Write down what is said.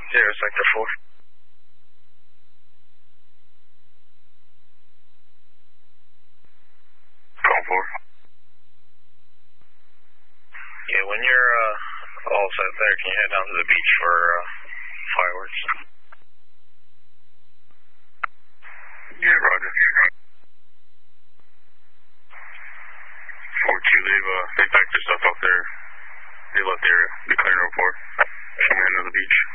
0, Sector 4. Call 4. Yeah, when you're all set there, can you head down to the beach for fireworks? Yeah, roger. 4-2, they've packed their stuff up there. They left the area. Declaring a report. Coming into the beach.